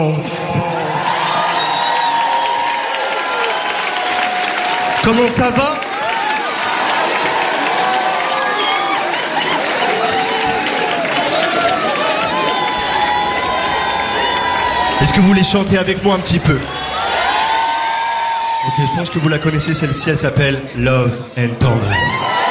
Comment ça va? Est-ce que vous voulez chanter avec moi un petit peu? Ok, je pense que vous la connaissez celle-ci, elle s'appelle Love and Tendresse.